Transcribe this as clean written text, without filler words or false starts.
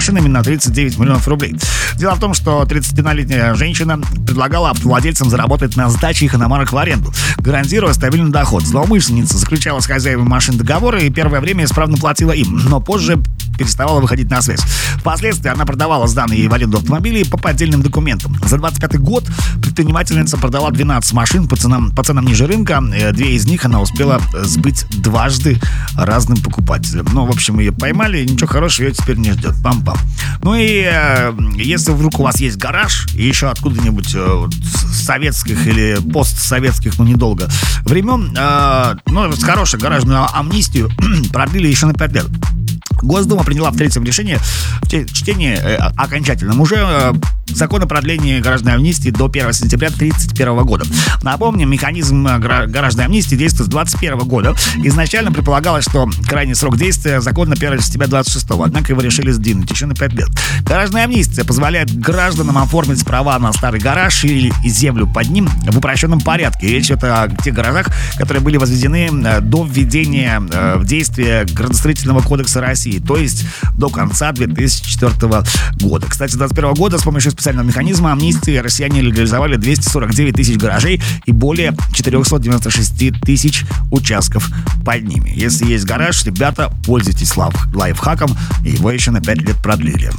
машинами на 39 миллионов рублей. Дело в том, что 31-летняя женщина предлагала владельцам заработать на сдаче их иномарок в аренду, гарантируя стабильный доход. Злоумышленница заключала с хозяевами машин договоры и первое время исправно платила им, но позже переставала выходить на связь. Впоследствии она продавала сданные ей в аренду автомобили по поддельным документам. За 25 год предпринимательница продала 12 машин по ценам ниже рынка. 2 из них она успела сбыть дважды разным покупателям. Ну, в общем, ее поймали, ничего хорошего ее теперь не ждет. Пам-пам. Ну и если вдруг у вас есть гараж, и еще откуда-нибудь советских или постсоветских, недолго времен, с хорошей гаражную амнистию продлили еще на 5 лет. Госдума приняла в третьем чтении окончательном уже закон о продлении гаражной амнистии до 1 сентября 1931 года. Напомним, механизм гаражной амнистии действует с 2021 года. Изначально предполагалось, что крайний срок действия закон на 1 сентября 2026, однако его решили сдвинуть еще на 5 лет. Гаражная амнистия позволяет гражданам оформить права на старый гараж и землю под ним в упрощенном порядке. Речь идет о тех гаражах, которые были возведены до введения в действие Градостроительного кодекса России, то есть до конца 2004 года. Кстати, с 2021 года с помощью специального механизма амнистии россияне легализовали 249 тысяч гаражей и более 496 тысяч участков под ними. Если есть гараж, ребята, пользуйтесь лайфхаком, его еще на 5 лет продлили.